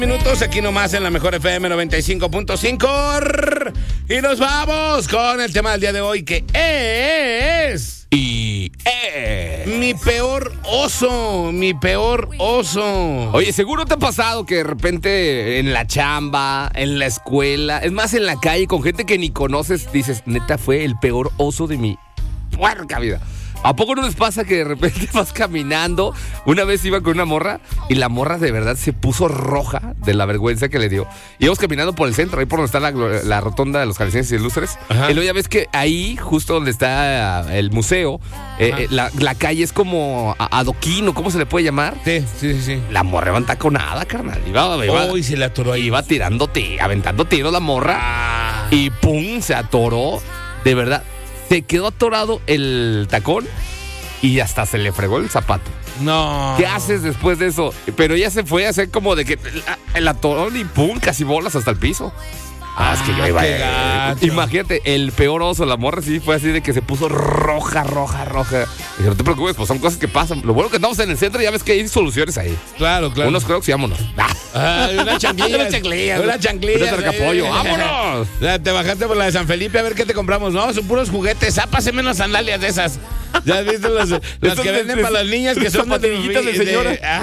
Minutos aquí nomás en la mejor FM 95.5 y nos vamos con el tema del día de hoy que es mi peor oso. Oye, seguro te ha pasado que de repente en la chamba, en la escuela, es más en la calle con gente que ni conoces, dices, neta fue el peor oso de mi puerca vida. ¿A poco no les pasa que de repente vas caminando? Una vez iba con una morra y la morra de verdad se puso roja de la vergüenza que le dio. Íbamos caminando por el centro, ahí por donde está la rotonda de los Jaliscienses Ilustres. Y luego ya ves que ahí, justo donde está el museo, la calle es como adoquín, ¿o cómo se le puede llamar? Sí. La morra iba entaconada, carnal. Uy, se le atoró ahí. Iba aventando tiros la morra. Y pum, se atoró. De verdad. Se quedó atorado el tacón y hasta se le fregó el zapato. No. ¿Qué haces después de eso? Pero ya se fue a hacer como de que el atorón y pum, casi bolas hasta el piso. Es que yo iba imagínate, el peor oso, la morra sí fue así de que se puso roja. Dije, no te preocupes, pues son cosas que pasan. Lo bueno que estamos en el centro, ya ves que hay soluciones ahí. Claro. Unos crocs y vámonos. Una chanclilla. Una cercapollo, vámonos. Te bajaste por la de San Felipe a ver qué te compramos. No, son puros juguetes. Páseme unas sandalias de esas. ¿Ya has visto las que venden para las niñas que son patillitas de señora?